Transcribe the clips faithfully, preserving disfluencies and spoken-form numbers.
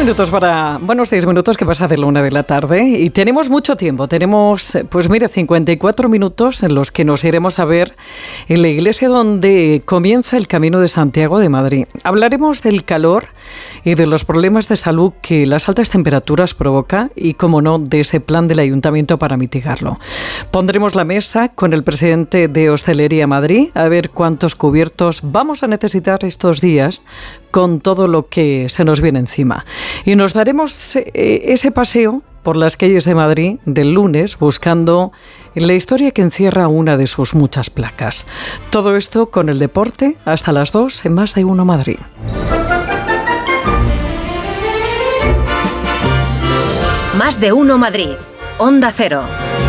minutos para, bueno, seis minutos que pasa de la una de la tarde y tenemos mucho tiempo. Tenemos, pues mira, cincuenta y cuatro minutos en los que nos iremos a ver en la iglesia donde comienza el Camino de Santiago de Madrid. Hablaremos del calor y de los problemas de salud que las altas temperaturas provoca y, como no, de ese plan del Ayuntamiento para mitigarlo. Pondremos la mesa con el presidente de Hostelería Madrid a ver cuántos cubiertos vamos a necesitar estos días con todo lo que se nos viene encima. Y nos daremos eh, ese paseo por las calles de Madrid del lunes buscando la historia que encierra una de sus muchas placas. Todo esto con el deporte hasta las dos en Más de Uno Madrid. Más de Uno Madrid. Onda Cero.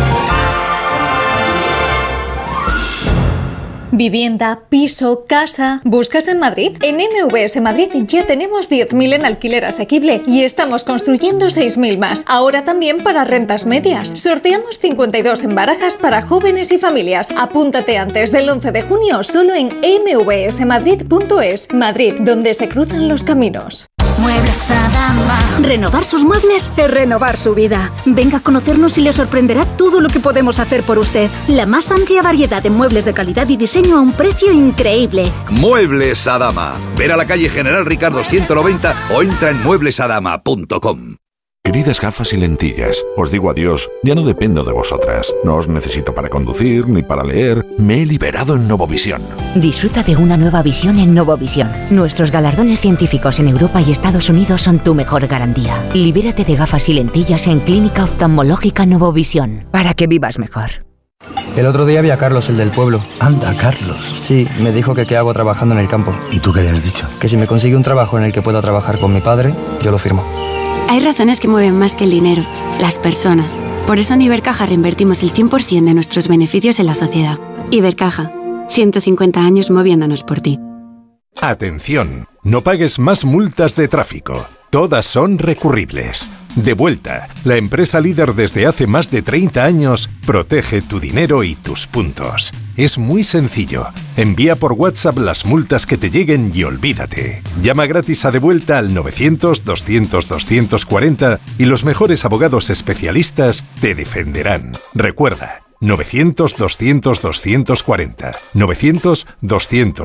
Vivienda, piso, casa. ¿Buscas en Madrid? En M V S Madrid ya tenemos diez mil en alquiler asequible y estamos construyendo seis mil más. Ahora también para rentas medias. Sorteamos cincuenta y dos en barajas para jóvenes y familias. Apúntate antes del once de junio solo en eme ve ese madrid punto es. Madrid, donde se cruzan los caminos. Muebles Adama. Renovar sus muebles es renovar su vida. Venga a conocernos y le sorprenderá todo lo que podemos hacer por usted. La más amplia variedad de muebles de calidad y diseño a un precio increíble. Muebles Adama. Ver a la calle General Ricardo ciento noventa o entra en muebles adama punto com. Queridas gafas y lentillas, os digo adiós, ya no dependo de vosotras. No os necesito para conducir ni para leer. Me he liberado en Novovisión. Disfruta de una nueva visión en Novovisión. Nuestros galardones científicos en Europa y Estados Unidos son tu mejor garantía. Libérate de gafas y lentillas en Clínica Oftalmológica Novovisión, para que vivas mejor. El otro día vi a Carlos, el del pueblo. Anda, Carlos. Sí, me dijo que qué hago trabajando en el campo. ¿Y tú qué le has dicho? Que si me consigue un trabajo en el que pueda trabajar con mi padre, yo lo firmo. Hay razones que mueven más que el dinero, las personas. Por eso en Ibercaja reinvertimos el cien por ciento de nuestros beneficios en la sociedad. Ibercaja, ciento cincuenta años moviéndonos por ti. Atención, no pagues más multas de tráfico. Todas son recurribles. Devuelta, la empresa líder desde hace más de treinta años, protege tu dinero y tus puntos. Es muy sencillo. Envía por WhatsApp las multas que te lleguen y olvídate. Llama gratis a Devuelta al novecientos, doscientos, doscientos cuarenta y los mejores abogados especialistas te defenderán. Recuerda, novecientos, doscientos, doscientos cuarenta. novecientos, doscientos,